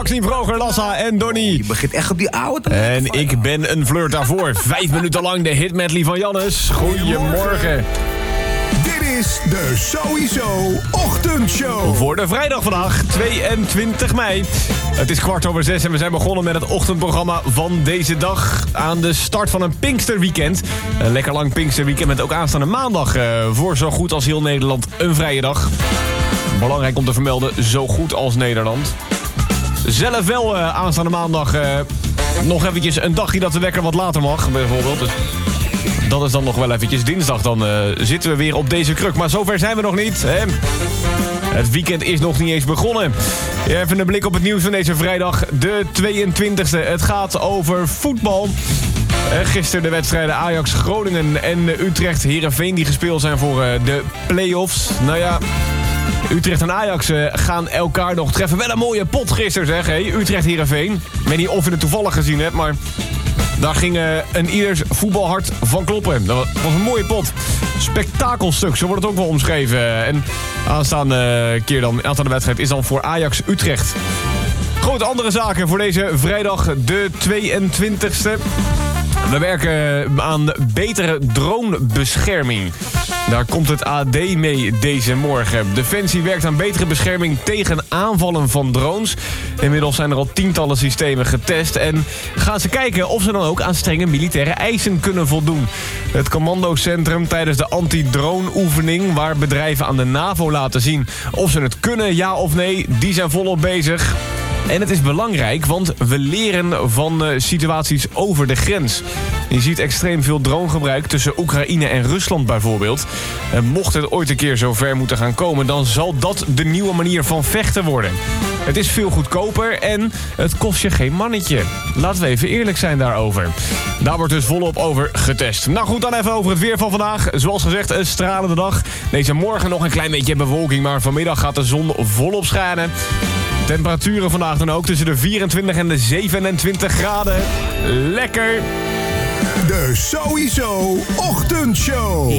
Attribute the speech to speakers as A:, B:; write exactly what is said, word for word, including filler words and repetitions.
A: Maxime Vroger, Lassa en Donnie.
B: Je begint echt op die oude te
A: En ik ben een flirt daarvoor. Vijf minuten lang de hit medley van Jannes. Goedemorgen.
C: Dit is de Sowieso Ochtendshow.
A: Voor de vrijdag vandaag, tweeëntwintig mei. Het is kwart over zes en we zijn begonnen met het ochtendprogramma van deze dag. Aan de start van een Pinksterweekend. Een lekker lang Pinksterweekend met ook aanstaande maandag. Uh, voor zo goed als heel Nederland een vrije dag. Belangrijk om te vermelden, zo goed als Nederland. Zelf wel uh, aanstaande maandag uh, nog eventjes een dagje dat de wekker wat later mag, bijvoorbeeld. Dus dat is dan nog wel eventjes dinsdag. Dan uh, zitten we weer op deze kruk. Maar zover zijn we nog niet. Hè? Het weekend is nog niet eens begonnen. Ja, even een blik op het nieuws van deze vrijdag, de tweeëntwintigste. Het gaat over voetbal. Uh, gisteren de wedstrijden Ajax, Groningen en Utrecht, Heerenveen die gespeeld zijn voor uh, de play-offs. Nou ja, Utrecht en Ajax uh, gaan elkaar nog treffen. Wel een mooie pot gisteren zeg, hey? Utrecht-Heerenveen. Ik weet niet of je het toevallig gezien hebt, maar daar ging uh, een ieders voetbalhart van kloppen. Dat was een mooie pot. Spektakelstuk, zo wordt het ook wel omschreven. En aanstaande uh, keer dan, aanstaande wedstrijd is dan voor Ajax-Utrecht. Grote andere zaken voor deze vrijdag, de tweeëntwintigste. We werken aan betere dronebescherming. Daar komt het A D mee deze morgen. Defensie werkt aan betere bescherming tegen aanvallen van drones. Inmiddels zijn er al tientallen systemen getest. En gaan ze kijken of ze dan ook aan strenge militaire eisen kunnen voldoen. Het commandocentrum tijdens de anti-drone-oefening, waar bedrijven aan de NAVO laten zien of ze het kunnen, ja of nee, die zijn volop bezig. En het is belangrijk, want we leren van uh, situaties over de grens. Je ziet extreem veel dronegebruik tussen Oekraïne en Rusland bijvoorbeeld. En mocht het ooit een keer zo ver moeten gaan komen, dan zal dat de nieuwe manier van vechten worden. Het is veel goedkoper en het kost je geen mannetje. Laten we even eerlijk zijn daarover. Daar wordt dus volop over getest. Nou goed, dan even over het weer van vandaag. Zoals gezegd, een stralende dag. Deze morgen nog een klein beetje bewolking, maar vanmiddag gaat de zon volop schijnen. Temperaturen vandaag dan ook tussen de vierentwintig en de zevenentwintig graden. Lekker!
C: De Sowieso Ochtendshow.